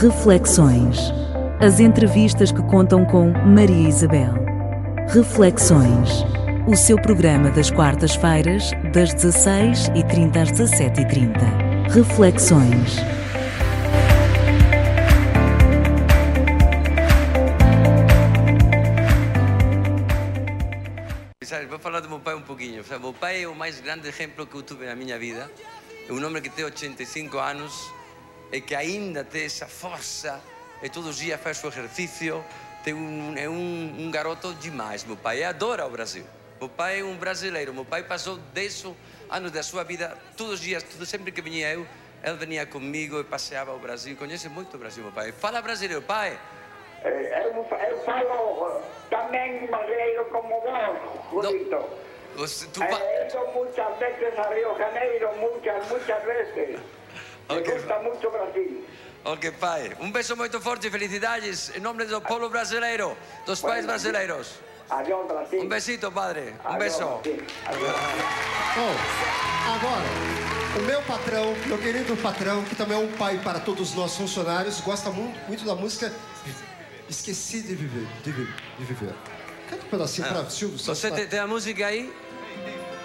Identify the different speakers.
Speaker 1: Reflexões. As entrevistas que contam com Maria Isabel. Reflexões. O seu programa das quartas-feiras, das 16h30 às 17h30. Reflexões.
Speaker 2: Vou falar do meu pai um pouquinho. Meu pai é o mais grande exemplo que eu tive na minha vida. É um homem que tem 85 anos e que ainda tem essa força e todos os dias faz o exercício. É um garoto demais. Meu pai adora o Brasil. Meu pai é um brasileiro. Meu pai passou 10 anos da sua vida, todos os dias, sempre que vinha eu, ele vinha comigo e passeava o Brasil. Conhece muito o Brasil, meu pai. Fala brasileiro, pai.
Speaker 3: Eu falo também brasileiro como vos, Julito. He ido muchas veces a Río Janeiro, muchas veces. Me gusta mucho Brasil.
Speaker 2: Ok, pai. Um beijo muito forte e felicidades em nome do povo brasileiro, dos pais brasileiros.
Speaker 3: Adiós, Brasil.
Speaker 2: Um besito, padre. Um
Speaker 3: Adiós,
Speaker 2: beijo.
Speaker 3: Brasil.
Speaker 4: Bom, agora, o meu patrão, meu querido patrão, que também é um pai para todos nós funcionários, gosta muito da música Esqueci de Viver. Canta um pedacinho para Silvio.
Speaker 2: Você tem a música aí?